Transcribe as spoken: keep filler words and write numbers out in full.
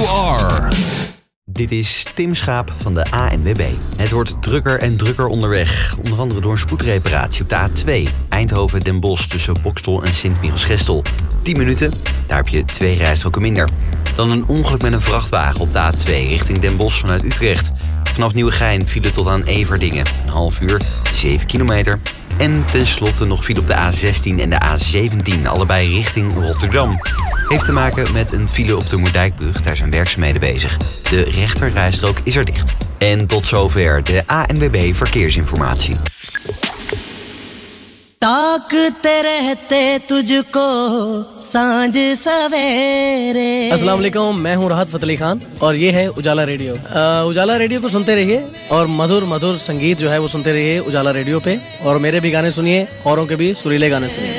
you are. Dit is Tim Schaap van de A N W B. Het wordt drukker en drukker onderweg. Onder andere door een spoedreparatie op de A twee. Eindhoven-Den Bosch tussen Bokstel en Sint-Michielsgestel. tien minuten, daar heb je twee rijstroken minder. Dan een ongeluk met een vrachtwagen op de A twee richting Den Bosch vanuit Utrecht. Vanaf Nieuwegein file tot aan Everdingen. Een half uur, zeven kilometer. En tenslotte nog file op de A zestien en de A zeventien, allebei richting Rotterdam. Heeft te maken met een file op de Moerdijkbrug, daar zijn werkzaamheden bezig. De rechterrijstrook is er dicht. En tot zover de A N W B Verkeersinformatie. अस्सलाम वालेकुम, मैं हूँ राहत फतेह अली खान और ये है उजाला रेडियो। उजाला रेडियो को सुनते रहिए और मधुर मधुर संगीत जो है वो सुनते रहिए उजाला रेडियो पे। और मेरे भी गाने सुनिए, औरों के भी सुरीले गाने सुनिए।